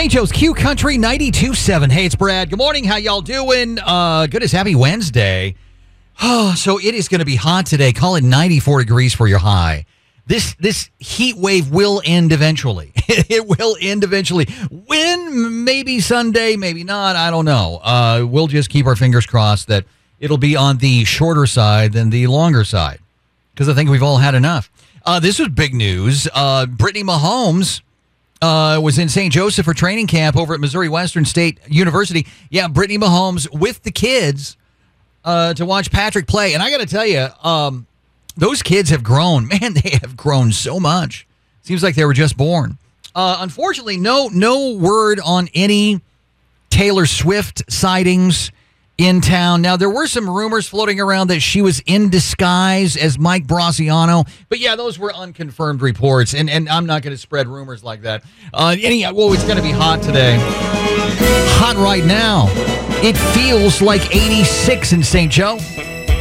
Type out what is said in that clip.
St. Joe's Q Country 92.7. Hey, it's Brad. Good morning. How y'all doing? Goodness, happy Wednesday. Oh, so it is going to be hot today. Call it 94 degrees for your high. This heat wave will end eventually. It will end eventually. When? Maybe Sunday, maybe not. I don't know. We'll just keep our fingers crossed that it'll be on the shorter side than the longer side, because I think we've all had enough. This was big news. Brittany Mahomes was in St. Joseph for training camp over at Missouri Western State University. Yeah, Brittany Mahomes with the kids to watch Patrick play. And I got to tell you, those kids have grown. Man, they have grown so much. Seems like they were just born. Unfortunately, no word on any Taylor Swift sightings in town. Now, there were some rumors floating around that she was in disguise as Mike Brasiano. But yeah, those were unconfirmed reports. And I'm not going to spread rumors like that. It's going to be hot today. Hot right now. It feels like 86 in St. Joe.